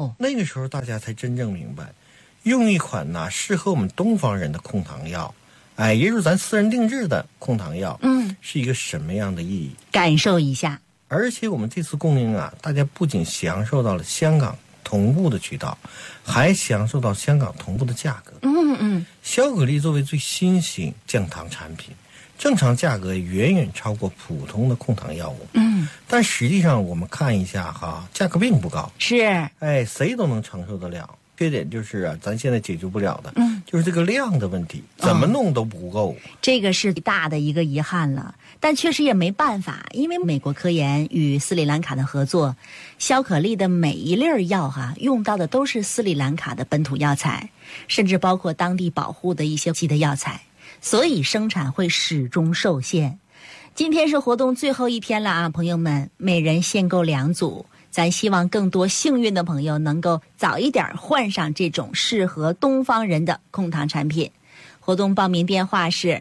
那个时候大家才真正明白，用一款适合我们东方人的控糖药，也就是咱私人定制的控糖药，是一个什么样的意义？ 感受一下。 而且我们这次供应大家不仅享受到了香港同步的渠道，还享受到香港同步的价格。消可力作为最新型降糖产品，正常价格远远超过普通的控糖药物。但实际上我们看一下价格并不高。 是， 谁都能承受得了。缺点就是咱现在解决不了的，就是这个量的问题，怎么弄都不够。 这个是大的一个遗憾了，但确实也没办法，因为美国科研与斯里兰卡的合作，消可力的每一粒药用到的都是斯里兰卡的本土药材，甚至包括当地保护的一些基的药材，所以生产会始终受限。今天是活动最后一天了朋友们，每人限购2组。咱希望更多幸运的朋友能够早一点换上这种适合东方人的控糖产品。活动报名电话是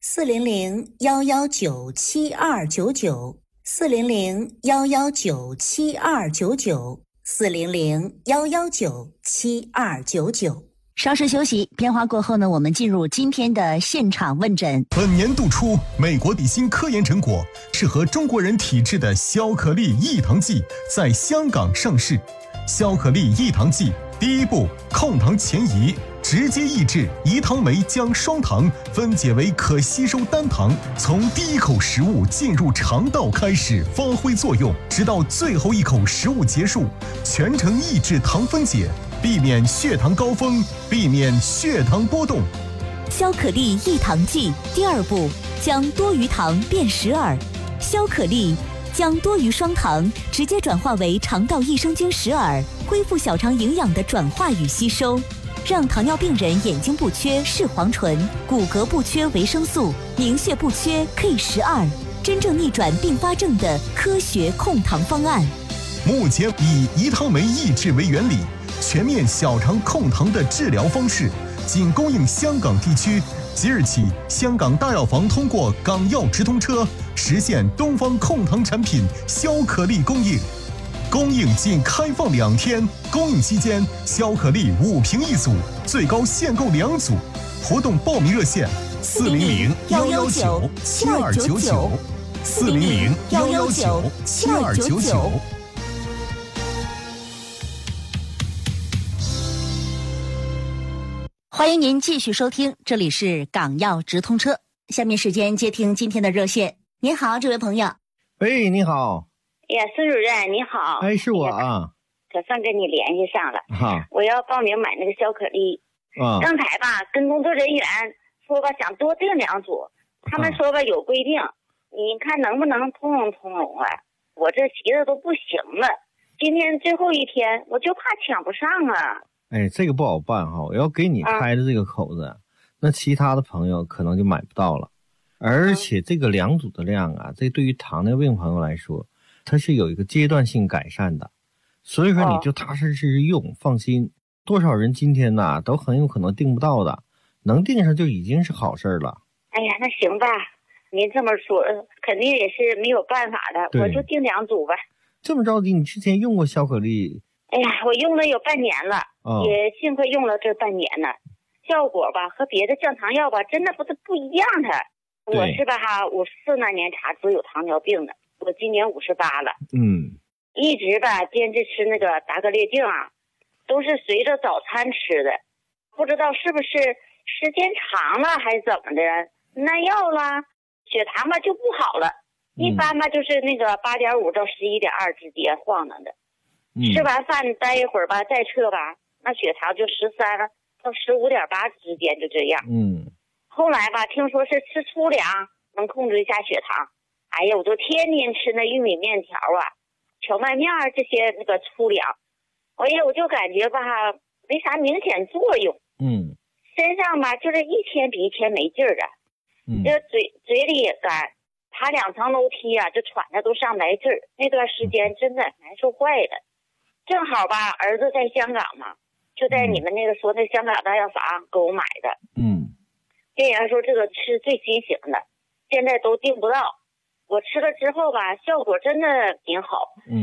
400-119-7299，400-119-7299，400-119-7299。稍事休息，片花过后呢，我们进入今天的现场问诊。 本年度初，美国底薪科研成果适合中国人体质的消可力益糖剂在香港上市。消可力益糖剂第一步，控糖前移，直接抑制胰糖酶将双糖分解为可吸收单糖，从第一口食物进入肠道开始发挥作用，直到最后一口食物结束，全程抑制糖分解，避免血糖高峰，避免血糖波动。 消可力益糖剂第二步，将多余糖变时饵。消可力将多余双糖直接转化为肠道益生菌时饵，恢复小肠营养的转化与吸收，让糖尿病人眼睛不缺视黄醇，骨骼不缺维生素，凝血不缺 K12，真正逆转并发症的科学控糖方案。 目前以胰糖酶抑制为原理，全面小肠控糖的治疗方式仅供应香港地区。即日起，香港大药房通过港药直通车实现东方控糖产品消可力供应，供应仅开放2天，供应期间消可力5瓶1组，最高限购2组。活动报名热线：400-119-7299，400-119-7299。 欢迎您继续收听，这里是港药直通车。下面时间接听今天的热线。您好，这位朋友。 喂，你好。 哎呀，孙主任你好。 是我啊。 可算跟你联系上了。我要报名买那个消可力。刚才跟工作人员说想多订2组，他们说有规定，你看能不能通融我这急的都不行了，今天最后一天，我就怕抢不上啊。 这个不好办我要给你开的这个口子，那其他的朋友可能就买不到了。而且这个2组的量这对于糖尿病朋友来说，它是有一个阶段性改善的，所以说你就踏踏实实用，放心。多少人今天都很有可能订不到的，能订上就已经是好事了。 哎呀，那行吧，您这么说肯定也是没有办法的，我就订2组吧。 这么着急，你之前用过消可力？ 哎呀，我用了有半年了，也幸亏用了这半年呢，效果和别的降糖药真的不一样的。我是54那年查出有糖尿病的，我今年58了。一直坚持吃那个达格列净都是随着早餐吃的，不知道是不是时间长了还是怎么的，耐药了，血糖就不好了，一般就是那个8.5到11.2之间晃荡的。吃完饭待一会儿再测那血糖就13到15.8之间，就这样。后来听说是吃粗粮能控制一下血糖，哎呀，我就天天吃那玉米面条荞麦面这些那个粗粮，哎呀，我就感觉没啥明显作用。身上就是一天比一天没劲儿这嘴里也干，爬2层楼梯就喘的都上不来劲儿，那段时间真的难受坏了。正好儿子在香港就在你们那个说那香港大药房给我买的。店员说这个是最新型的，现在都订不到。我吃了之后效果真的挺好。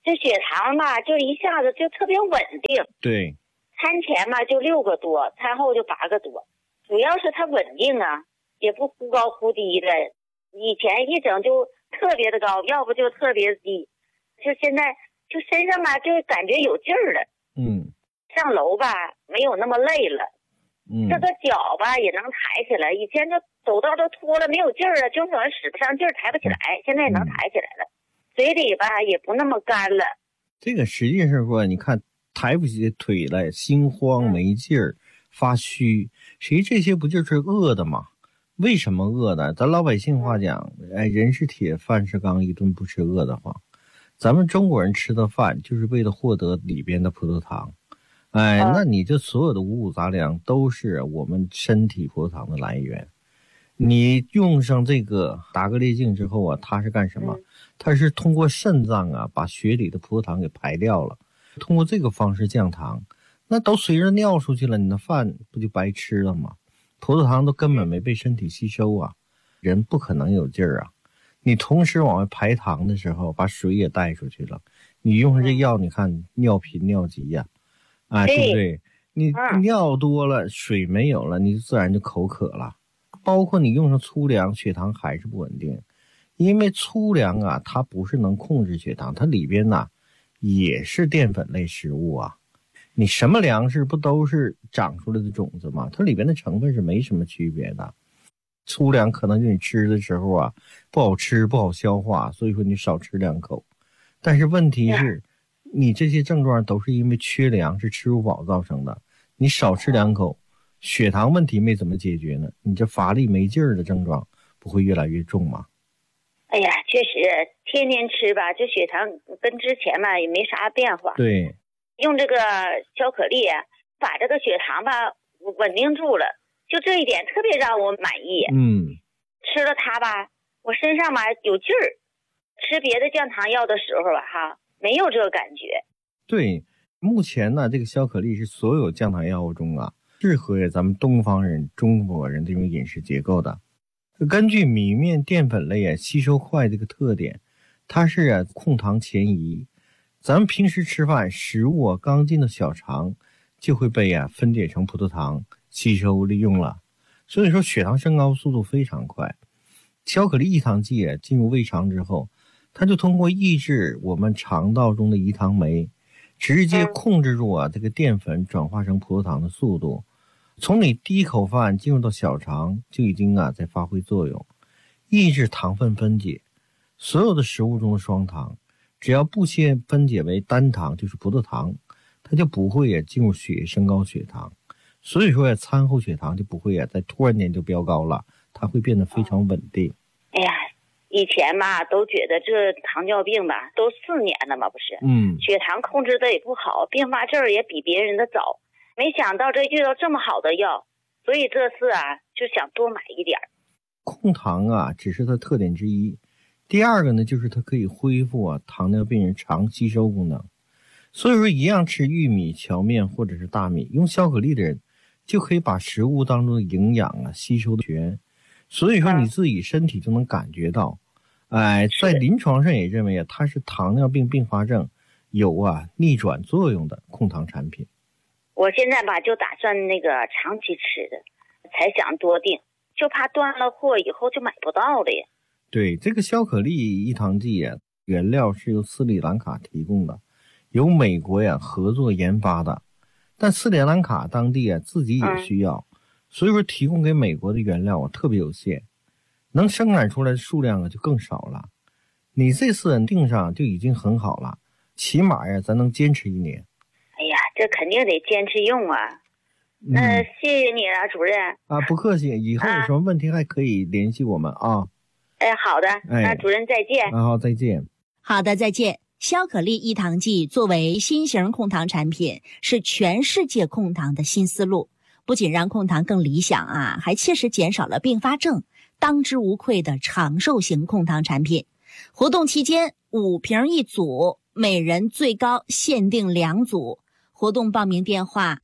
这血糖吧就一下子就特别稳定。 对， 餐前吧就6个多，餐后就8个多，主要是它稳定啊，也不忽高忽低的。以前一整就特别的高，要不就特别低，就现在就身上吧就感觉有劲儿了。上楼吧没有那么累了。这个脚吧也能抬起来，以前就走道都脱了没有劲儿了，就好像使不上劲儿抬不起来，现在也能抬起来了。嘴里吧也不那么干了。 这个实际上说，你看抬不起腿来，心慌没劲儿，发虚，实际这些不就是饿的吗？为什么饿的？咱老百姓话讲，人是铁，饭是钢，一顿不吃饿得慌。咱们中国人吃的饭就是为了获得里边的葡萄糖。那你这所有的五谷杂粮都是我们身体葡萄糖的来源。你用上这个达格列净之后啊，它是干什么？它是通过肾脏啊把血里的葡萄糖给排掉了，通过这个方式降糖。那都随着尿出去了，你的饭不就白吃了吗？葡萄糖都根本没被身体吸收啊，人不可能有劲儿啊。你同时往外排糖的时候，把水也带出去了。你用上这药，你看尿频尿急呀，对不对？你尿多了，水没有了，你自然就口渴了。包括你用上粗粮，血糖还是不稳定，因为粗粮啊，它不是能控制血糖，它里边呢也是淀粉类食物啊。你什么粮食不都是长出来的种子吗？它里边的成分是没什么区别的。粗粮可能就你吃的时候啊不好吃不好消化，所以说你少吃2口。但是问题是，你这些症状都是因为缺粮，是吃不饱造成的。你少吃2口，血糖问题没怎么解决呢，你这乏力没劲儿的症状不会越来越重吗？ 哎呀，确实天天吃吧，这血糖跟之前吧也没啥变化。 对， 用这个小可丽把这个血糖吧稳定住了，就这一点特别让我满意。吃了它吧，我身上吧有劲儿。吃别的降糖药的时候吧没有这个感觉。对， 目前呢这个小可丽是所有降糖药物中啊适合咱们东方人中国人这种饮食结构的。根据米面淀粉类吸收快这个特点，它是控糖前移。咱们平时吃饭，食物刚进到小肠就会被分解成葡萄糖吸收利用了，所以说血糖升高速度非常快。小可丽抑糖剂进入胃肠之后，它就通过抑制我们肠道中的胰糖酶，直接控制住这个淀粉转化成葡萄糖的速度。从你第一口饭进入到小肠就已经在发挥作用，抑制糖分分解。所有的食物中的双糖只要不先分解为单糖，就是葡萄糖，它就不会进入血液升高血糖。所以说餐后血糖就不会在突然间就飙高了，它会变得非常稳定。 哎呀，以前吧都觉得这糖尿病吧都4年了嘛，不是？血糖控制的也不好，并发症也比别人的早。没想到这遇到这么好的药，所以这次就想多买一点。 控糖只是它特点之一。第二个呢，就是它可以恢复糖尿病人肠吸收功能。所以说一样吃玉米、荞面或者是大米，用小可丽的人就可以把食物当中的营养吸收的全。所以说你自己身体就能感觉到，在临床上也认为它是糖尿病并发症有逆转作用的控糖产品。 我现在吧就打算那个长期吃的，才想多订，就怕断了货以后就买不到了呀。 对，这个小可丽抑糖剂原料是由斯里兰卡提供的，由美国合作研发的，但斯里兰卡当地自己也需要，所以说提供给美国的原料特别有限，能生产出来的数量就更少了。你这次订上就已经很好了，起码咱能坚持1年。 哎呀，这肯定得坚持用啊。那谢谢你了，主任。 不客气，以后有什么问题还可以联系我们啊。 好的，那主任再见。 好，再见。 好的，再见。小可丽抑糖剂作为新型控糖产品，是全世界控糖的新思路，不仅让控糖更理想还切实减少了并发症，当之无愧的长寿型控糖产品。活动期间5瓶1组，每人最高限定2组。活动报名电话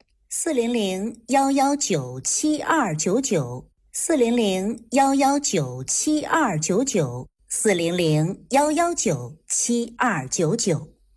400-119-7299 400-119-7299 400-119-7299。好，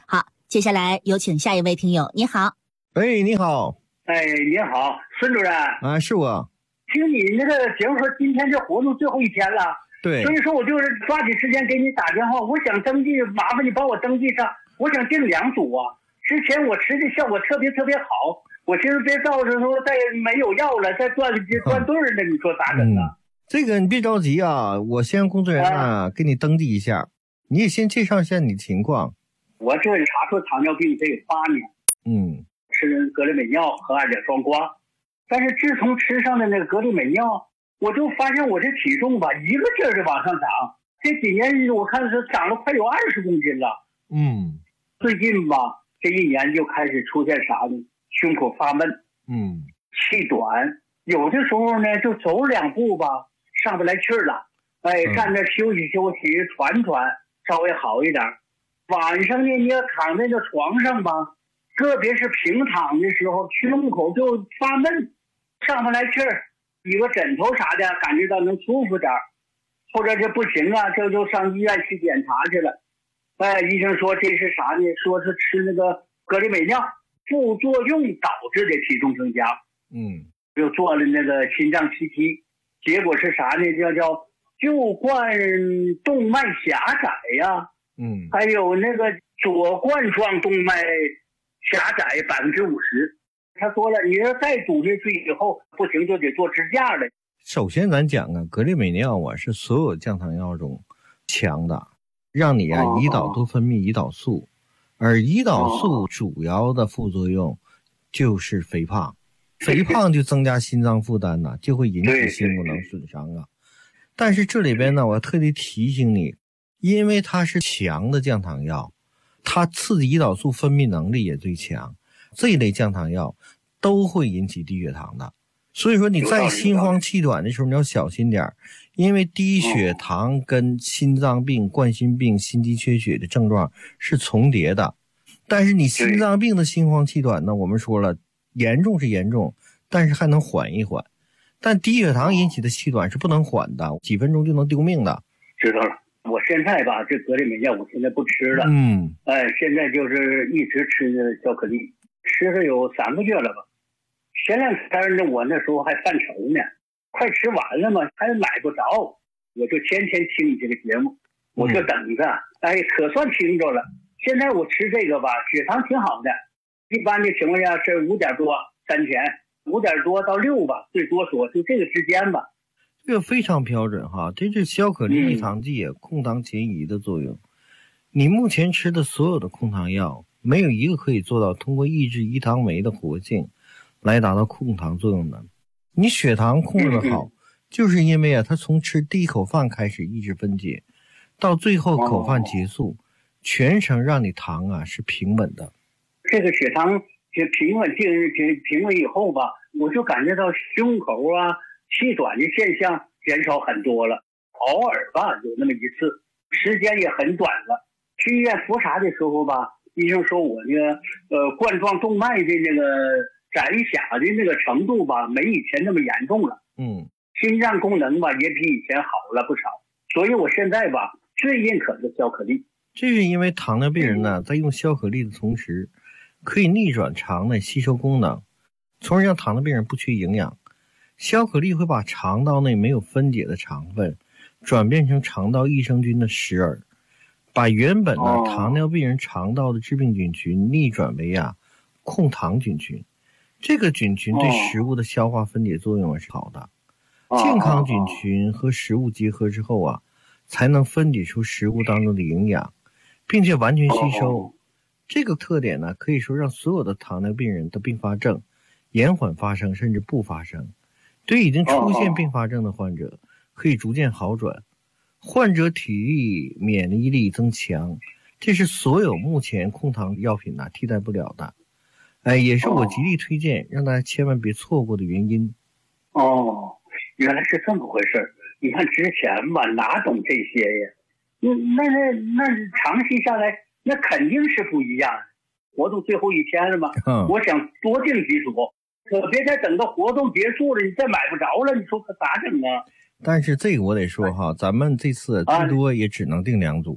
接下来有请下一位听友。你好。 哎，你好。 哎，你好，孙主任。 啊，是我。 听你那个节目说今天这活动最后一天了， 对， 所以说我就是抓紧时间给你打电话，我想登记，麻烦你帮我登记上，我想订2组啊。之前我吃的效果特别好，我寻思别到时候再没有药了，再断队了，你说咋整啊？ 这个你别着急啊，我先让工作人员给你登记一下，你也先介绍一下你的情况。 我这查出糖尿病得有8年，吃格里美尿和2甲双胍，但是自从吃上的那个格里美尿，我就发现我这体重吧一个劲儿的往上涨，这几年我看是长了快有20公斤了。最近吧这1年就开始出现啥呢？胸口发闷，气短，有的时候呢就走2步吧上不来气儿了，站那休息喘稍微好一点。晚上呢你要躺在那床上吧，特别是平躺的时候，胸口就发闷，上不来气儿，有个枕头啥的感觉到能舒服点，或者这不行啊，这就上医院去检查去了。医生说这是啥呢？说是吃那个格里美尿副作用导致的体重增加。又做了那个心脏 CT， 结果是啥呢？叫旧冠动脉狭窄呀，还有那个左冠状动脉狭窄50%。他说了，你要再堵下去以后不行就得做支架了。 首先咱讲啊，格里美尿是所有降糖药中强的，让你胰岛多分泌胰岛素，而胰岛素主要的副作用就是肥胖，肥胖就增加心脏负担就会引起心功能损伤啊。但是这里边呢，我要特地提醒你，因为它是强的降糖药，它刺激胰岛素分泌能力也最强，这一类降糖药都会引起低血糖的。所以说你在心慌气短的时候你要小心点，因为低血糖跟心脏病、冠心病、心肌缺血的症状是重叠的。但是你心脏病的心慌气短呢，我们说了严重是严重，但是还能缓一缓。但低血糖引起的气短是不能缓的，几分钟就能丢命的。 知道了，我现在吧这格里美尿我现在不吃了，现在就是一直吃巧克力，吃了有3个月了吧。前2天呢我那时候还犯愁呢，快吃完了嘛还买不着，我就天听你这个节目，我就等着，可算听着了。现在我吃这个吧血糖挺好的，一般的情况下是5点多3前，5点多到6吧，最多说就这个之间吧。 这个非常标准哈，这是消可利益糖剂控糖前移的作用。你目前吃的所有的控糖药没有一个可以做到通过抑制胰糖酶的活性来达到控糖作用的。你血糖控制的好，就是因为它从吃第一口饭开始抑制分解，到最后口饭结束，全程让你糖是平稳的。 这个血糖平稳以后吧，我就感觉到胸口气短的现象减少很多了。偶尔吧有那么一次，时间也很短了。去医院复查的时候吧，医生说我那个冠状动脉的那个窄狭的那个程度吧没以前那么严重了，心脏功能吧也比以前好了不少，所以我现在吧最认可的消可利。 这是因为糖尿病人呢在用消可利的同时，可以逆转肠内吸收功能，从而让糖尿病人不缺营养。消可利会把肠道内没有分解的肠分转变成肠道益生菌的食饵，把原本糖尿病人肠道的致病菌群逆转为控糖菌群。这个菌群对食物的消化分解作用是好的。健康菌群和食物结合之后才能分解出食物当中的营养，并且完全吸收。这个特点呢，可以说让所有的糖尿病人的并发症延缓发生，甚至不发生。对已经出现并发症的患者，可以逐渐好转，患者体力、免疫力增强，这是所有目前控糖药品替代不了的。也是我极力推荐让大家千万别错过的原因。 原来是这么回事。你看之前吧哪懂这些呀，那长期下来那肯定是不一样。活动最后1天了嘛，我想多订几组，可别再等到活动结束了你再买不着了，你说可咋整啊？ 但是这个我得说咱们这次最多也只能订2组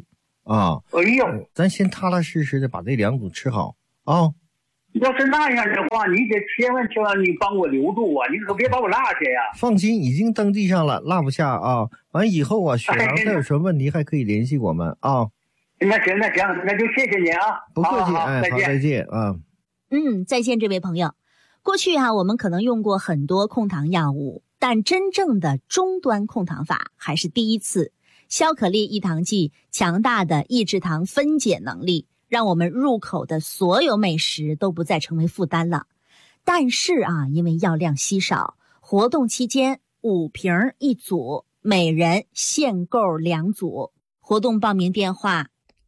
啊。 哎呦， 咱先踏踏实实的把这2组吃好啊。 要是那样的话，你得千万你帮我留住啊，你可别把我落下呀。 放心，已经登记上了，落不下啊。完以后啊，血糖再有什么问题还可以联系我们啊。 那行，那就谢谢你啊。 不客气， 好， 再见啊。 再见，这位朋友。过去我们可能用过很多控糖药物，但真正的终端控糖法还是第一次。消可力益糖剂强大的抑制糖分解能力，让我们入口的所有美食都不再成为负担了。但是因为药量稀少，活动期间5瓶1组，每人限购2组。活动报名电话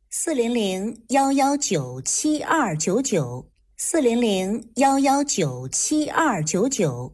400-119-7299 400-119-7299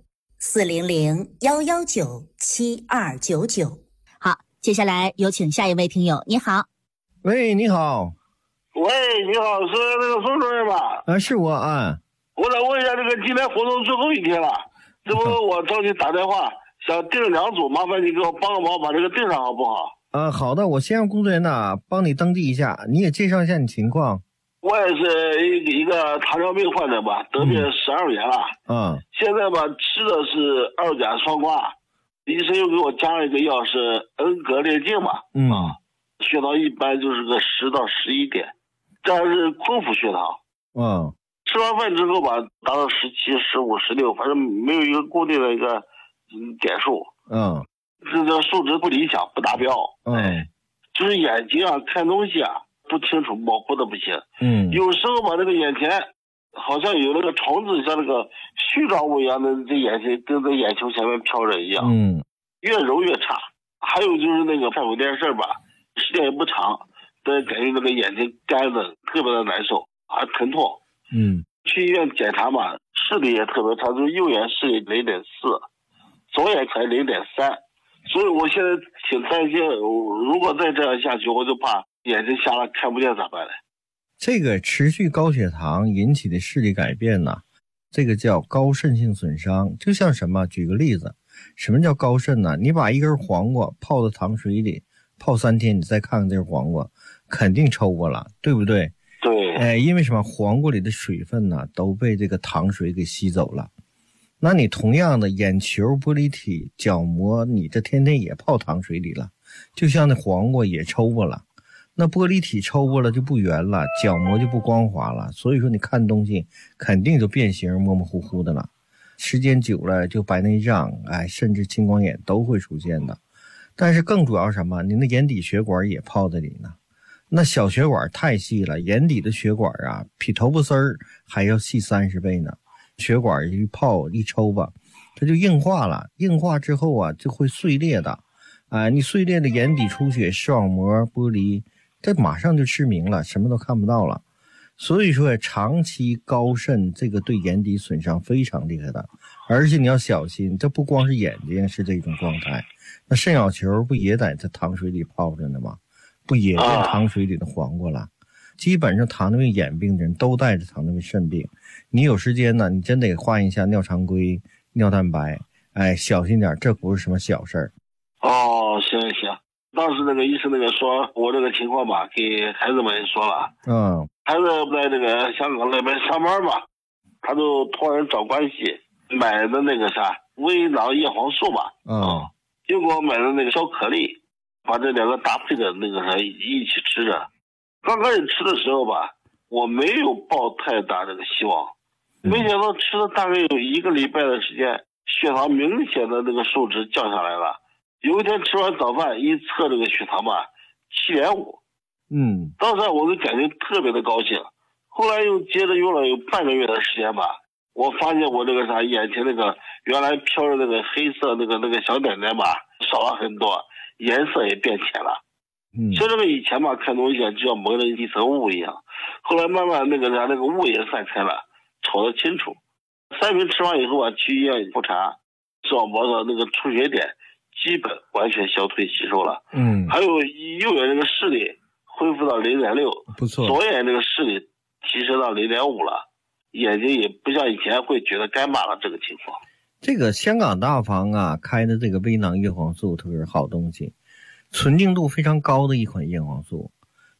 400-119-7299。好，接下来有请下一位听友。你好。 喂，你好。 喂，你好，是那个宋主任吧？ 是我啊。 我想问一下，这个今天活动最后一天了，这不我找你打电话，想订2组，麻烦你给我帮个忙，把这个订上好不好？ 好的，我先让工作人员帮你登记一下，你也介绍一下你情况。 我也是一个糖尿病患者吧，得病12年了。现在吧吃的是2甲双胍，医生又给我加了一个药是恩格列净嘛。血糖一般就是个10到11点，这还是空腹血糖。吃完饭之后吧，达到17、15、16，反正没有一个固定的一个点数。这个数值不理想，不达标。就是眼睛看东西不清楚，模糊的不行。有时候吧，这个眼前好像有那个虫子，像那个絮状物一样的，这眼睛跟在眼球前面飘着一样。越揉越差。还有就是那个看会电视吧，时间也不长，但感觉那个眼睛干的特别的难受，还疼痛。去医院检查嘛，视力也特别差，就是右眼视力0.4，左眼才0.3。所以我现在挺担心，如果再这样下去，我就怕眼睛瞎了看不见咋办呢？ 这个持续高血糖引起的视力改变呢，这个叫高渗性损伤。就像什么，举个例子，什么叫高渗呢？你把一根黄瓜泡到糖水里泡3天，你再看看这个黄瓜，肯定抽过了，对不对？ 对。 因为什么？黄瓜里的水分呢都被这个糖水给吸走了。那你同样的眼球、玻璃体、角膜，你这天天也泡糖水里了，就像那黄瓜也抽过了，那玻璃体抽过了就不圆了，角膜就不光滑了，所以说你看东西肯定就变形，模模糊糊的了，时间久了就白内障，甚至青光眼都会出现的。但是更主要什么？你那眼底血管也泡在里呢，那小血管太细了，眼底的血管比头发丝儿还要细30倍呢。血管一泡一抽吧，它就硬化了，硬化之后就会碎裂的。你碎裂的眼底出血、视网膜剥离，这马上就失明了，什么都看不到了。所以说长期高渗这个对眼底损伤非常厉害的，而且你要小心，这不光是眼睛是这种状态，那肾小球不也在这糖水里泡着呢吗？不也变糖水里的黄瓜了？基本上糖尿病眼病的人都带着糖尿病肾病，你有时间呢，你真得换一下尿常规、尿蛋白，小心点，这不是什么小事儿。 行。当时那个医生说我这个情况吧，给孩子们说了。孩子在这个香港那边上班吧，他就托人找关系买的那个微囊叶黄素吧。又给我买的那个消可力，把这2个搭配的一起吃着。刚开始吃的时候吧，我没有抱太大这个希望，没想到吃了大概有1个礼拜的时间，血糖明显的这个数值降下来了。有一天吃完早饭一测这个血糖吧，7.5。当时我就感觉特别的高兴。后来又接着用了有半个月的时间吧，我发现我这个眼前那个原来飘着那个黑色那个小点点吧少了很多，颜色也变浅了。像这个以前吧看东西就像蒙了一层雾一样，后来慢慢那个雾也散开了，瞅得清楚。3瓶吃完以后去医院复查，视网膜的那个出血点基本完全消退吸收了。还有右眼这个视力恢复到0.6， 不错。 左眼这个视力提升到0.5了，眼睛也不像以前会觉得干巴了这个情况。 这个香港大房开的这个微囊叶黄素特别是好东西，纯净度非常高的一款叶黄素，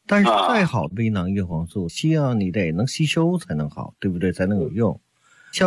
但是再好的微囊叶黄素，需要你得能吸收才能好，对不对？才能有用。